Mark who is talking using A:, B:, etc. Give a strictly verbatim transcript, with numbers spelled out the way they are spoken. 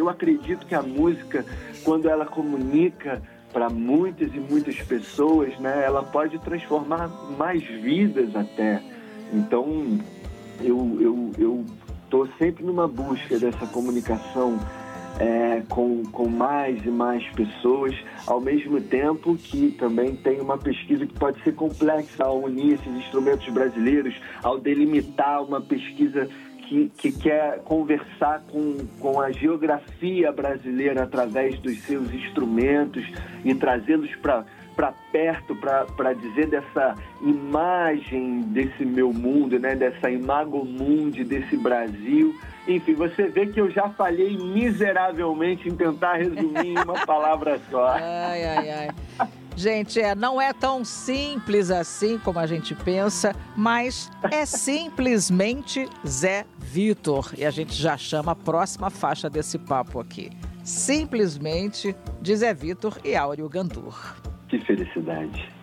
A: eu acredito que a música, quando ela comunica para muitas e muitas pessoas, né, ela pode transformar mais vidas até. Então, eu eu eu estou sempre numa busca dessa comunicação é, com, com mais e mais pessoas, ao mesmo tempo que também tem uma pesquisa que pode ser complexa ao unir esses instrumentos brasileiros, ao delimitar uma pesquisa que, que quer conversar com, com a geografia brasileira através dos seus instrumentos e trazê-los para para perto, para dizer dessa imagem desse meu mundo, né? Dessa imago mundi desse Brasil. Enfim, você vê que eu já falhei miseravelmente em tentar resumir em uma palavra só.
B: Ai, ai, ai. Gente, é, não é tão simples assim como a gente pensa, mas é simplesmente Zé Vitor. E a gente já chama a próxima faixa desse papo aqui. Simplesmente de Zé Vitor e Áureo Gandur.
A: Que felicidade.